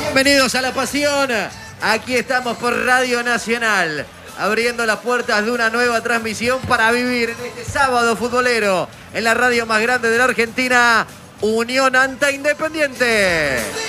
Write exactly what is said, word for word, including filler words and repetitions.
Bienvenidos a La Pasión. Aquí estamos por Radio Nacional, abriendo las puertas de una nueva transmisión para vivir en este sábado futbolero en la radio más grande de la Argentina, Unión Anta Independiente.